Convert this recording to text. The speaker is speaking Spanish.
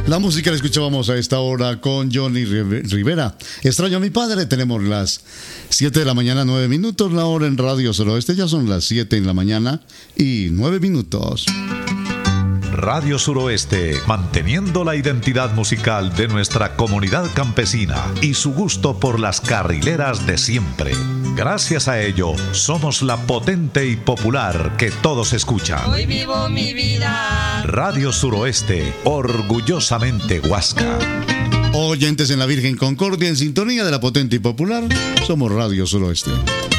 La música la escuchábamos a esta hora con Johnny Rivera. Extraño a mi padre. Tenemos las 7 de la mañana, 9 minutos. La hora en Radio Suroeste ya son las 7 de la mañana y 9 minutos. Radio Suroeste, manteniendo la identidad musical de nuestra comunidad campesina y su gusto por las carrileras de siempre. Gracias a ello, somos la potente y popular que todos escuchan. Hoy vivo mi vida. Radio Suroeste, orgullosamente Huasca. Oyentes en la Virgen Concordia, en sintonía de la potente y popular, somos Radio Suroeste.